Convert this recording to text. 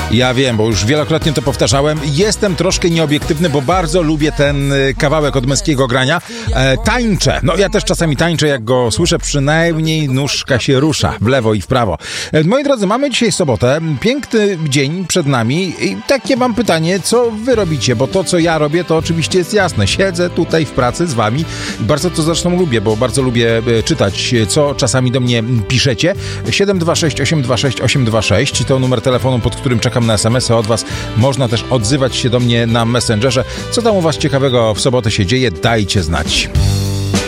Ja wiem, bo już wielokrotnie to powtarzałem. Jestem troszkę nieobiektywny, bo bardzo lubię ten kawałek od męskiego grania. Tańczę. No ja też czasami tańczę, jak go słyszę, przynajmniej nóżka się rusza w lewo i w prawo. Moi drodzy, mamy dzisiaj sobotę. Piękny dzień przed nami i takie mam pytanie, co wy robicie? Bo to, co ja robię, to oczywiście jest jasne. Siedzę tutaj w pracy z wami. Bardzo to zresztą lubię, bo bardzo lubię czytać, co czasami do mnie piszecie. 726 826 826 to numer telefonu, pod którym czekam na SMS-y od was. Można też odzywać się do mnie na Messengerze. Co tam u was ciekawego w sobotę się dzieje? Dajcie znać.